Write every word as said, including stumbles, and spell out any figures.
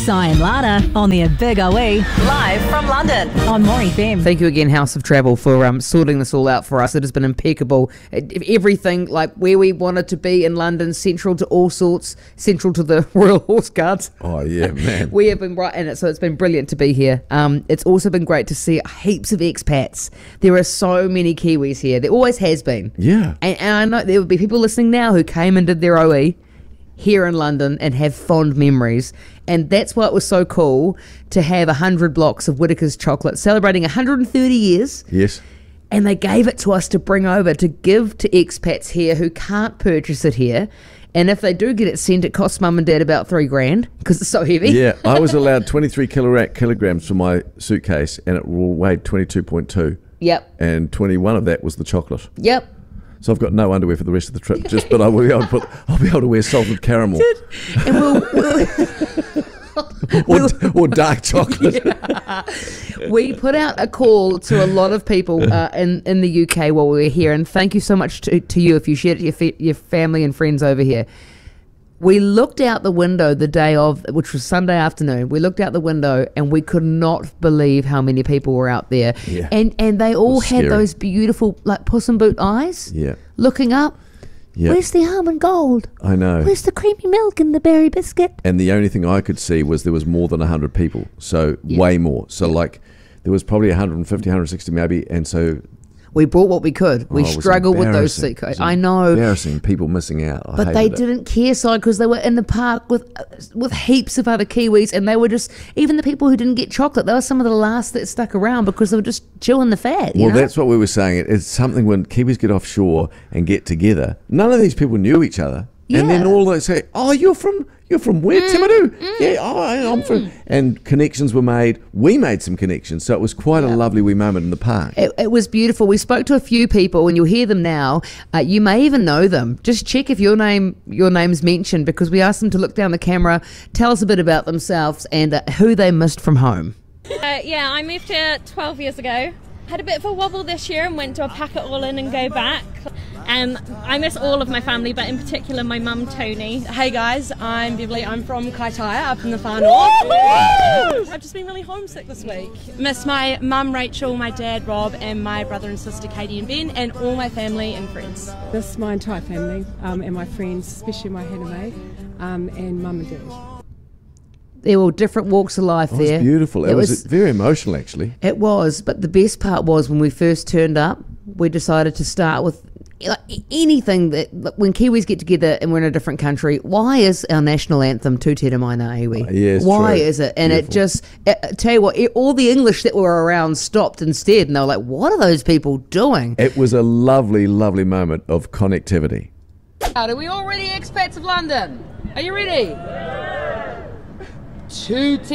Sai and Lana on the Big O E, live from London on More F M. Thank you again, House of Travel, for um, sorting this all out for us. It has been impeccable. It, everything, like where we wanted to be in London, central to all sorts, central to the Royal Horse Guards. Oh, yeah, man. We have been right in it, so it's been brilliant to be here. Um, it's also been great to see heaps of expats. There are so many Kiwis here. There always has been. Yeah. And, and I know there will be people listening now who came and did their O E here in London and have fond memories. And that's why it was so cool to have one hundred blocks of Whittaker's chocolate celebrating one hundred thirty years. Yes. And they gave it to us to bring over to give to expats here who can't purchase it here. And if they do get it sent, it costs mum and dad about three grand because it's so heavy. Yeah, I was allowed twenty-three kilora- kilograms for my suitcase, and it weighed twenty-two point two. Yep. And twenty-one of that was the chocolate. Yep. So I've got no underwear for the rest of the trip. Just, but I will be able to put. I'll be able to wear salted caramel. And we'll, we'll or, or dark chocolate. Yeah. We put out a call to a lot of people uh, in, in the U K while we were here, and thank you so much to, to you if you shared it to your, your family and friends over here. We looked out the window the day of, which was Sunday afternoon. We looked out the window and we could not believe how many people were out there. Yeah. And and they all had scary. those beautiful like Puss in Boot eyes. Yeah. Looking up. Yeah. Where's the almond gold? I know. Where's the creamy milk and the berry biscuit? And the only thing I could see was there was more than one hundred people. So Yeah. way more. So like there was probably one hundred fifty, one hundred sixty maybe. And so We brought what we could. We oh, it was struggled with those embarrassing. seatcoats. It was I know. Embarrassing. People missing out. I But they hated it. didn't care, so because they were in the park with uh, with heaps of other Kiwis, and they were just, even the people who didn't get chocolate, they were some of the last that stuck around because they were just chewing the fat. You Well, know? that's what we were saying. It's something when Kiwis get offshore and get together, none of these people knew each other. And then Yeah. all they say, oh, you're from you're from where, Timaru? Yeah, oh, I- I'm from. And connections were made. We made some connections. So it was quite a lovely wee moment in the park. It, it was beautiful. We spoke to a few people, and you'll hear them now. Uh, you may even know them. Just check if your name your name's mentioned, because we asked them to look down the camera, tell us a bit about themselves and uh, who they missed from home. Uh, yeah, I moved here twelve years ago. Had a bit of a wobble this year and went to a pack it all in and go back. Um, I miss all of my family, but in particular my mum, Tony. Hey guys, I'm Beverly. I'm from Kaitaia up in the far north. I've just been really homesick this week. Miss my mum, Rachel, my dad, Rob, and my brother and sister, Katie and Ben, and all my family and friends. Miss my entire family um, and my friends, especially my Hannah May um, and mum and dad. There were different walks of life It there. was beautiful. It, It was, was- very emotional, actually. It was, but the best part was when we first turned up, we decided to start with like, anything that, like, when Kiwis get together and we're in a different country, why is our national anthem Tu Te Ramaina Iwi? Uh, yeah, it's why true. is it? And Beautiful. it just, uh, tell you what, it, all the English that were around stopped instead, and they were like, what are those people doing? It was a lovely, lovely moment of connectivity. Are we all ready, expats of London? Are you ready? Tu Te